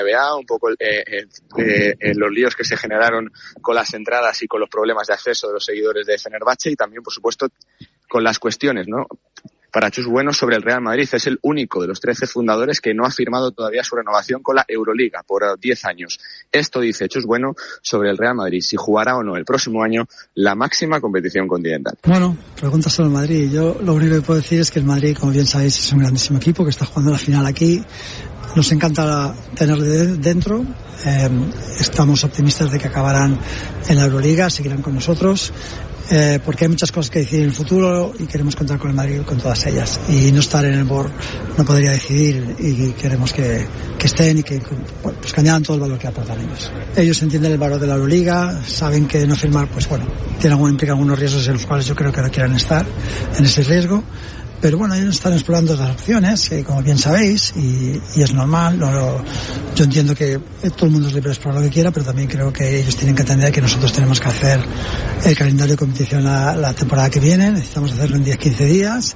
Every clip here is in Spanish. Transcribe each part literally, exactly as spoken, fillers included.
N B A, un poco eh, eh, eh, los líos que se generaron con las entradas y con los problemas de acceso de los seguidores de Fenerbahce, y también, por supuesto, con las cuestiones, ¿no? Para Chus Bueno sobre el Real Madrid. Es el único de los trece fundadores que no ha firmado todavía su renovación con la Euroliga por diez años. Esto dice Chus Bueno sobre el Real Madrid, si jugará o no el próximo año la máxima competición continental. Bueno, preguntas sobre el Madrid. Yo lo único que puedo decir es que el Madrid, como bien sabéis, es un grandísimo equipo que está jugando la final aquí. Nos encanta tenerle dentro. Eh, estamos optimistas de que acabarán en la Euroliga, seguirán con nosotros. Eh, porque hay muchas cosas que decidir en el futuro y queremos contar con el Madrid con todas ellas, y no estar en el board no podría decidir, y queremos que, que estén y que, pues, que añadan todo el valor que aportan ellos. Ellos entienden el valor de la Euroliga, saben que no firmar, pues bueno, tiene algún, implica algunos riesgos en los cuales yo creo que no quieran estar en ese riesgo. Pero bueno, ellos están explorando las opciones, eh, como bien sabéis, y, y es normal. No, no, yo entiendo que todo el mundo es libre de explorar lo que quiera, pero también creo que ellos tienen que entender que nosotros tenemos que hacer el calendario de competición la, la temporada que viene. Necesitamos hacerlo en diez a quince días.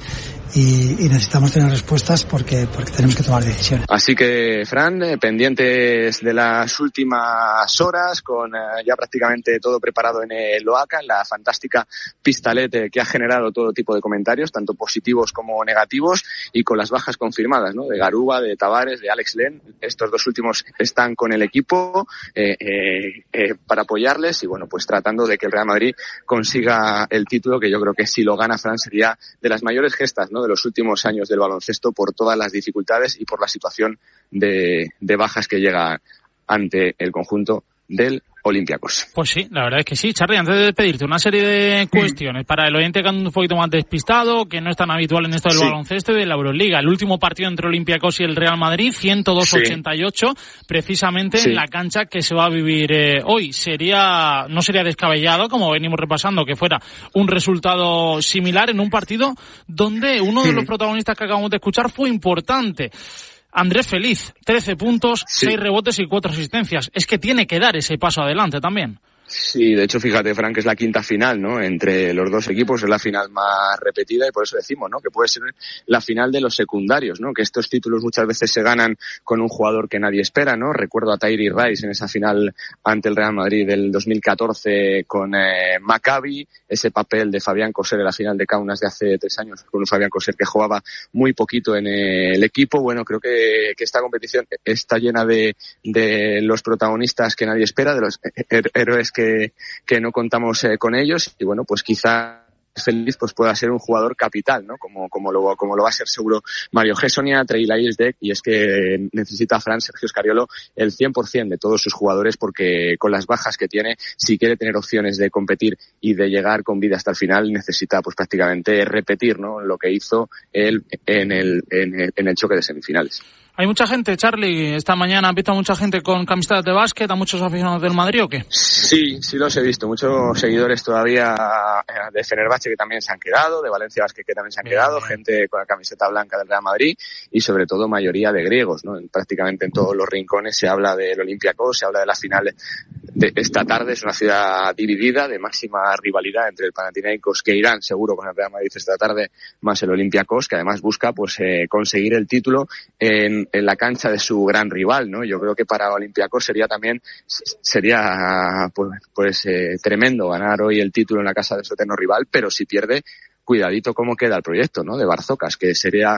Y, y necesitamos tener respuestas porque, porque tenemos que tomar decisiones. Así que, Fran, eh, pendientes de las últimas horas, con eh, ya prácticamente todo preparado en el Oaca, en la fantástica Pistalet, que ha generado todo tipo de comentarios, tanto positivos como negativos, y con las bajas confirmadas, ¿no? De Garuba, de Tavares, de Alex Len. Estos dos últimos están con el equipo eh, eh, eh, para apoyarles, y bueno, pues tratando de que el Real Madrid consiga el título, que yo creo que si lo gana, Fran, sería de las mayores gestas, ¿no?, de los últimos años del baloncesto, por todas las dificultades y por la situación de, de bajas que llega ante el conjunto del Olympiacos. Pues sí, la verdad es que sí. Charly, antes de despedirte, una serie de cuestiones para el oyente que anda un poquito más despistado, que no es tan habitual en esto del sí. baloncesto y de la Euroliga. El último partido entre Olympiacos y el Real Madrid, ciento dos a ochenta y ocho, sí. precisamente sí. en la cancha que se va a vivir eh, hoy. Sería, no sería descabellado, como venimos repasando, que fuera un resultado similar en un partido donde uno de los protagonistas que acabamos de escuchar fue importante. Andrés Feliz, trece puntos, sí. seis rebotes y cuatro asistencias. Es que tiene que dar ese paso adelante también. Sí, de hecho, fíjate, Frank, que es la quinta final, ¿no?, entre los dos equipos, es la final más repetida, y por eso decimos, ¿no?, que puede ser la final de los secundarios, ¿no?, que estos títulos muchas veces se ganan con un jugador que nadie espera, ¿no? Recuerdo a Tyree Rice en esa final ante el Real Madrid del dos mil catorce con eh, Maccabi, ese papel de Fabián Coser en la final de Kaunas de hace tres años, con un Fabián Coser que jugaba muy poquito en el equipo. Bueno, creo que, que esta competición está llena de, de los protagonistas que nadie espera, de los her- héroes que, que no contamos eh, con ellos, y bueno, pues quizá Feliz pues pueda ser un jugador capital, ¿no? Como, como lo, como lo va a ser seguro Mario Hessonia, Trey Lyles-Deck, y es que necesita Fran Sergio Scariolo el cien por ciento de todos sus jugadores, porque con las bajas que tiene, si quiere tener opciones de competir y de llegar con vida hasta el final, necesita pues prácticamente repetir, ¿no?, lo que hizo él en el, en el, en el choque de semifinales. Hay mucha gente, Charly, esta mañana ha visto a mucha gente con camisetas de básquet, a muchos aficionados del Madrid, ¿o qué? Sí, sí los he visto, muchos seguidores todavía de Fenerbahce que también se han quedado, de Valencia Basket que también se han bien, quedado, bien. Gente con la camiseta blanca del Real Madrid, y sobre todo mayoría de griegos, ¿no? Prácticamente en todos los rincones se habla del Olympiacos, se habla de la final de esta tarde. Es una ciudad dividida, de máxima rivalidad entre el Panathinaikos, que irán seguro con el Real Madrid esta tarde, más el Olympiacos, que además busca pues eh, conseguir el título en en la cancha de su gran rival, ¿no? Yo creo que para Olympiacos sería también, sería pues, pues eh, tremendo ganar hoy el título en la casa de su eterno rival, pero si pierde, cuidadito cómo queda el proyecto, ¿no?, de Barzocas, que sería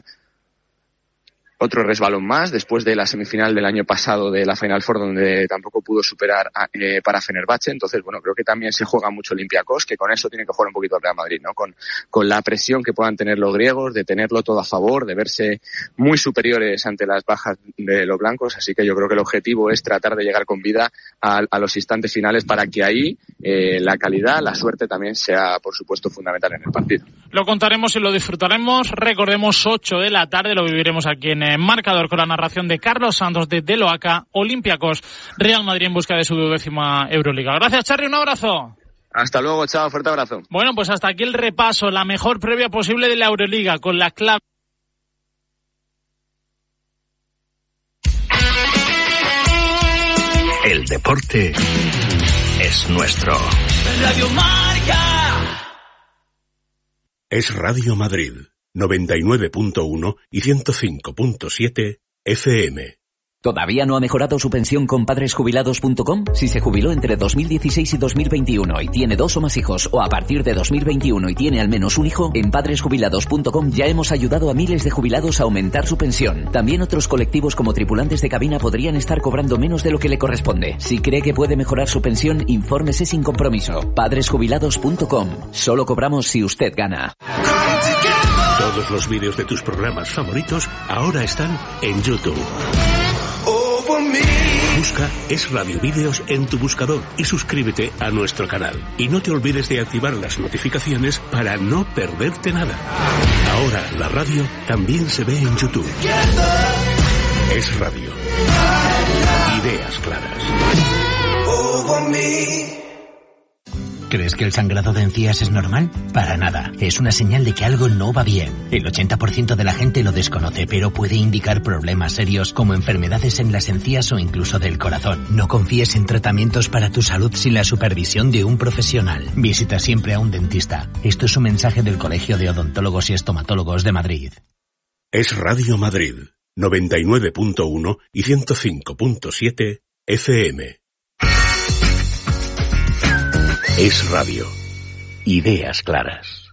otro resbalón más después de la semifinal del año pasado de la Final Four, donde tampoco pudo superar a, eh, para Fenerbahce. Entonces, bueno, creo que también se juega mucho Olympiacos, que con eso tiene que jugar un poquito el Real Madrid, ¿no? Con, con la presión que puedan tener los griegos, de tenerlo todo a favor, de verse muy superiores ante las bajas de los blancos. Así que yo creo que el objetivo es tratar de llegar con vida a, a los instantes finales, para que ahí eh, la calidad, la suerte también sea, por supuesto, fundamental en el partido. Lo contaremos y lo disfrutaremos. Recordemos, ocho de la tarde, lo viviremos aquí en Marcador, con la narración de Carlos Santos de Deloaca. Olympiacos, Real Madrid en busca de su duodécima Euroliga. Gracias, Charly, un abrazo. Hasta luego, chao, fuerte abrazo. Bueno, pues hasta aquí el repaso, la mejor previa posible de la Euroliga, con la clave. El deporte es nuestro. Radio Marca. Es Radio Madrid, noventa y nueve punto uno y ciento cinco punto siete F M. ¿Todavía no ha mejorado su pensión con padres jubilados punto com? Si se jubiló entre dos mil dieciséis y dos mil veintiuno y tiene dos o más hijos, o a partir de dos mil veintiuno y tiene al menos un hijo, en padres jubilados punto com ya hemos ayudado a miles de jubilados a aumentar su pensión. También otros colectivos como tripulantes de cabina podrían estar cobrando menos de lo que le corresponde. Si cree que puede mejorar su pensión, infórmese sin compromiso. padres jubilados punto com. Solo cobramos si usted gana. Todos los vídeos de tus programas favoritos ahora están en YouTube. Busca Es Radio Vídeos en tu buscador y suscríbete a nuestro canal. Y no te olvides de activar las notificaciones para no perderte nada. Ahora la radio también se ve en YouTube. Es Radio. Ideas claras. ¿Crees que el sangrado de encías es normal? Para nada. Es una señal de que algo no va bien. El ochenta por ciento de la gente lo desconoce, pero puede indicar problemas serios como enfermedades en las encías o incluso del corazón. No confíes en tratamientos para tu salud sin la supervisión de un profesional. Visita siempre a un dentista. Esto es un mensaje del Colegio de Odontólogos y Estomatólogos de Madrid. Es Radio Madrid, noventa y nueve punto uno y ciento cinco punto siete F M. Es Radio. Ideas claras.